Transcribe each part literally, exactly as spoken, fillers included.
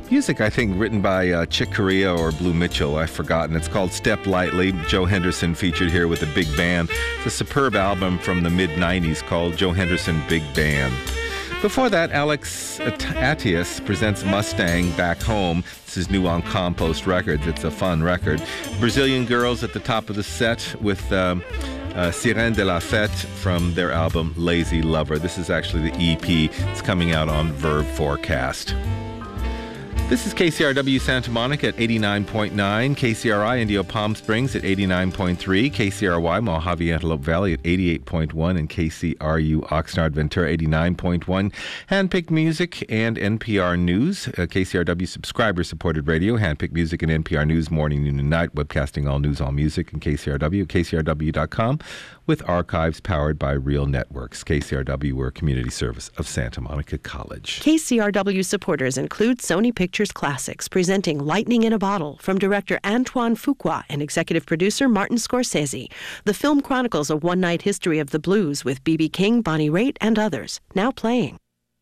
Music, I think, written by uh, Chick Corea or Blue Mitchell. I've forgotten. It's called Step Lightly. Joe Henderson featured here with a big band. It's a superb album from the mid nineties called Joe Henderson Big Band. Before that, Alex Attias presents Mustang Back Home. This is new on Compost Records. It's a fun record. Brazilian Girls at the top of the set with um, uh, Sirene de la Fête from their album Lazy Lover. This is actually the E P. It's coming out on Verve Forecast. This is K C R W Santa Monica at eighty-nine point nine, K C R I Indio Palm Springs at eighty-nine point three, K C R Y Mojave Antelope Valley at eighty-eight point one, and K C R U Oxnard Ventura eighty-nine point one. Handpicked Music and N P R News, uh, K C R W subscriber-supported radio, Handpicked Music and N P R News morning, noon, and night, webcasting all news, all music, and K C R W, K C R W dot com, with archives powered by Real Networks. K C R W, we're a community service of Santa Monica College. K C R W supporters include Sony Pictures Classics, presenting Lightning in a Bottle from director Antoine Fuqua and executive producer Martin Scorsese. The film chronicles a one-night history of the blues with B B King, Bonnie Raitt, and others. Now playing.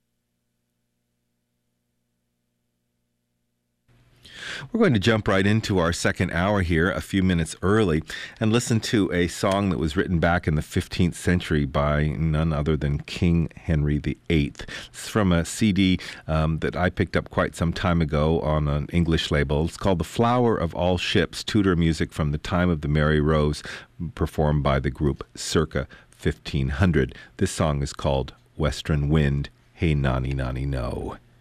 We're going to jump right into our second hour here a few minutes early and listen to a song that was written back in the fifteenth century by none other than King Henry the Eighth. It's from a C D um, that I picked up quite some time ago on an English label. It's called The Flower of All Ships, Tudor music from the time of the Mary Rose, performed by the group circa fifteen hundred. This song is called Western Wind, Hey Nonny Nonny No.